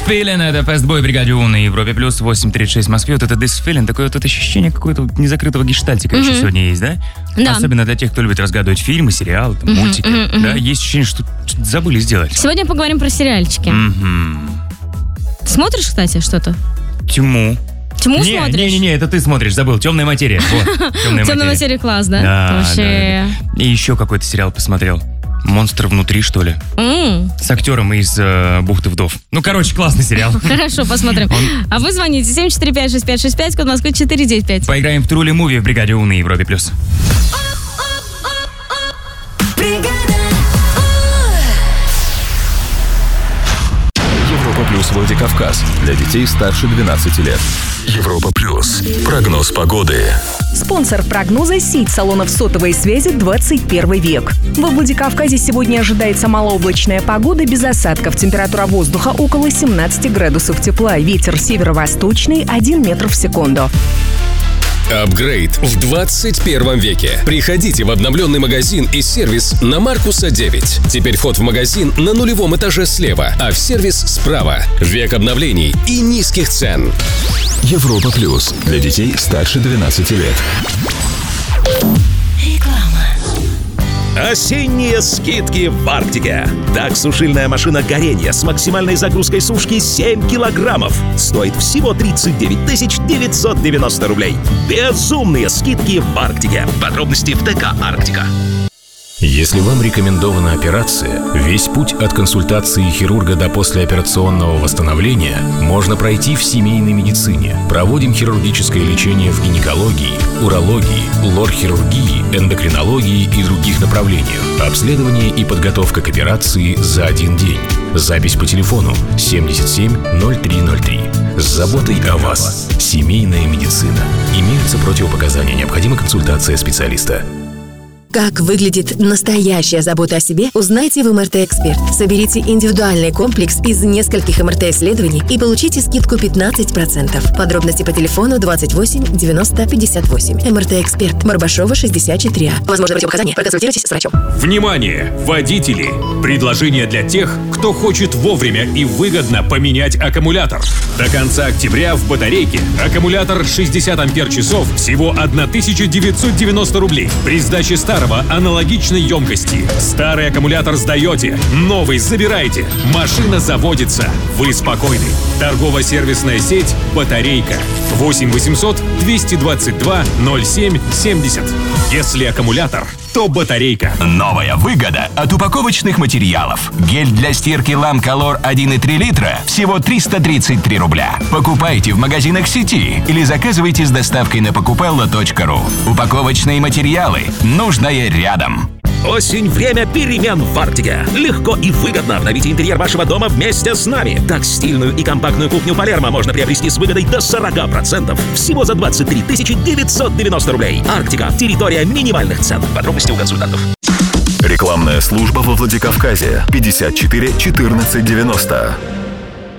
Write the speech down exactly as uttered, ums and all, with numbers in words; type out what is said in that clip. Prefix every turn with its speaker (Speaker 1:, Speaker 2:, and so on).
Speaker 1: Feeling, это Fastboy, бригаде У на Европе плюс восемь тридцать шесть в Москве. Вот это This Feeling, такое вот это ощущение какого-то незакрытого гештальтика mm-hmm. еще сегодня есть, да?
Speaker 2: Да.
Speaker 1: Особенно для тех, кто любит разгадывать фильмы, сериалы, там, mm-hmm, мультики. Mm-hmm. Да, есть ощущение, что забыли сделать.
Speaker 2: Сегодня поговорим про сериальчики.
Speaker 1: Mm-hmm.
Speaker 2: Смотришь, кстати, что-то?
Speaker 1: Тьму.
Speaker 2: Тьму
Speaker 1: не,
Speaker 2: смотришь?
Speaker 1: Не-не-не, это ты смотришь, забыл. «Темная материя». Вот, «Темная,
Speaker 2: «Темная материя» класс, да?
Speaker 1: Да,
Speaker 2: вообще...
Speaker 1: да, да. И еще какой-то сериал посмотрел. «Монстр внутри», что ли? Mm. С актером из э, «Бухты вдов». Ну, короче, классный сериал.
Speaker 2: Хорошо, посмотрим. Он... А вы звоните семь четыре пять шесть пять шесть пять, код Москвы четыре девять пять.
Speaker 1: Поиграем в Трули Муви в бригаде У на Европе плюс.
Speaker 3: Европа плюс Владикавказ. Для детей старше двенадцати лет. Европа плюс. Прогноз погоды.
Speaker 4: Спонсор прогноза — сеть салонов сотовой связи «двадцать первый век». Во Владикавказе сегодня ожидается малооблачная погода без осадков. Температура воздуха около семнадцати градусов тепла. Ветер северо-восточный один метр в секунду.
Speaker 5: Апгрейд в двадцать первом веке. Приходите в обновленный магазин и сервис на Маркуса девять. Теперь вход в магазин на нулевом этаже слева, а в сервис справа. Век обновлений и низких цен.
Speaker 3: Европа плюс. Для детей старше двенадцати лет.
Speaker 6: Осенние скидки в Арктике. Так, сушильная машина горения с максимальной загрузкой сушки семь килограммов стоит всего тридцать девять тысяч девятьсот девяносто рублей. Безумные скидки в Арктике. Подробности в ТК «Арктика».
Speaker 5: Если вам рекомендована операция, весь путь от консультации хирурга до послеоперационного восстановления можно пройти в семейной медицине. Проводим хирургическое лечение в гинекологии, урологии, лор-хирургии, эндокринологии и других направлениях. Обследование и подготовка к операции за один день. Запись по телефону семьдесят семь ноль три ноль три. С заботой о вас. Семейная медицина. Имеются противопоказания. Необходима консультация специалиста.
Speaker 7: Как выглядит настоящая забота о себе, узнайте в эм эр тэ Эксперт. Соберите индивидуальный комплекс из нескольких эм эр тэ-исследований и получите скидку пятнадцать процентов. Подробности по телефону двадцать восемь девяносто пятьдесят восемь. эм эр тэ Эксперт. Барбашова, шестьдесят четыре А. Возможно противопоказания. Проконсультируйтесь с врачом.
Speaker 8: Внимание! Водители! Предложение для тех, кто хочет вовремя и выгодно поменять аккумулятор. До конца октября в батарейке аккумулятор шестьдесят ампер-часов всего тысяча девятьсот девяносто рублей. При сдаче старого аналогичной емкости. Старый аккумулятор сдаете, новый забираете. Машина заводится. Вы спокойны. Торгово-сервисная сеть «Батарейка». восемь восемьсот двести двадцать два ноль семь семьдесят. Если аккумулятор, то батарейка.
Speaker 9: Новая выгода от упаковочных материалов. Гель для стирки Ламколор один и три литра всего триста тридцать три рубля. Покупайте в магазинах сети или заказывайте с доставкой на покупелло точка ру. Упаковочные материалы. Нужное рядом.
Speaker 6: Осень – время перемен в Арктике. Легко и выгодно обновите интерьер вашего дома вместе с нами. Так, стильную и компактную кухню Палермо можно приобрести с выгодой до сорок процентов. Всего за двадцать три тысячи девятьсот девяносто рублей. Арктика – территория минимальных цен. Подробности у консультантов.
Speaker 3: Рекламная служба во Владикавказе. пятьдесят четыре четырнадцать девяносто.